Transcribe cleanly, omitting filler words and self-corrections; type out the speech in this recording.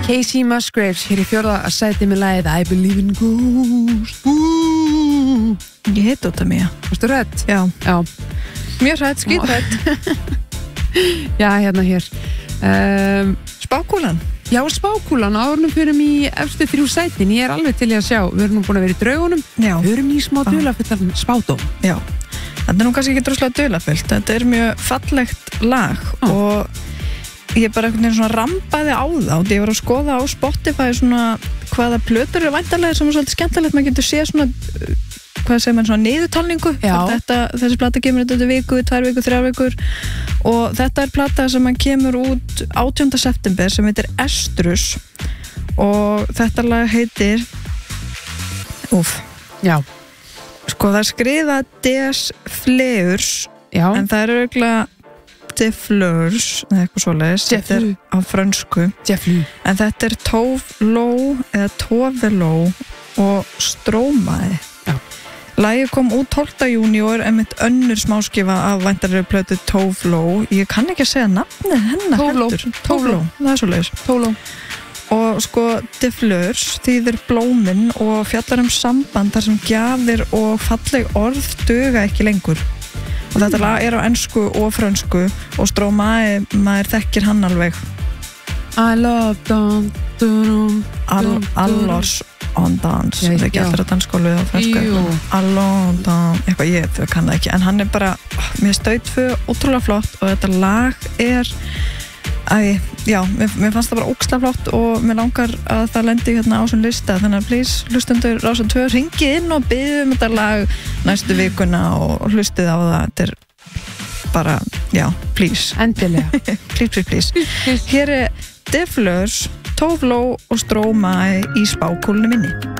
Casey Musgraves hér í 4. sæti með lagið I Believe in Ghosts. Ég heit út af mér. Varstu rædd? Já. Já. Mjög rædd, skítrædd. Já, hérna hér. Spákúlan. Já, spákúlan, árunum fyrir í efstu 3 sætin. Ég alveg til að sjá, við erum nú búin að vera í draugunum. Já. Við erum í smá dularfullan spádóm. Já. Þetta nú kannski ekki droslega dularfullt. Þetta mjög fallegt lag og ég bara einhvern veginn svona rambaði á það. Ég var að skoða á Spotify svona hvaða plötur eru væntanlega sem er svolítið skemmtilegt. Maður getur séð svona, hvað segir maður, svona niðurtalningu. Þessi plata kemur þetta viku, 2 vikur, 3 vikur og þetta plata sem kemur út 18. september sem heitir Estrus og þetta lag heitir Já. Sko það skrifa Des Fleurs en það örugglega De Fleurs eða eitthvað svoleiðis, þetta á frönsku en þetta Tovlo eða Tovelo og Stromae. Lagið kom út 12. júní og einmitt önnur smáskifa af væntanlegri plötu Tovlo. Ég kann ekki að segja nafnið hennar heldur. Tovlo, það svoleiðis. Tovlo. Og sko De Fleurs þýðir blómin og fjallar samband þar sem gjafir og falleg orð duga ekki lengur. Og þetta lag á ensku og frönsku og Stromae, maður þekkir hann alveg. I love Allors on dance. Það ekki allra dansskólu á frönsku. Allons dans, eitthvað ég kann það ekki. En hann bara, mér staut fyrir ótrúlega flott og þetta lag mér fannst það bara ógeðslega flott og mér langar að það lendi hérna á svona lista, þannig að please hlustendur Rásar 2, hringið inn og biðjum þetta lag næstu vikuna og hlustið á það. Þetta bara, please. Endilega. please. Hér De Fleurs, Tovlo og Stromae í spákúlunni minni.